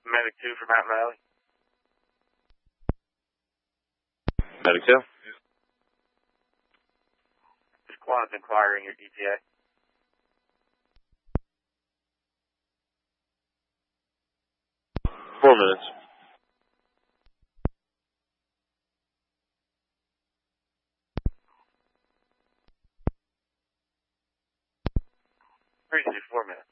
Medic 2 from Mountain Valley. Medic 2. Just Quantum's inquiring your ETA. Four minutes. Crazy, 4 minutes.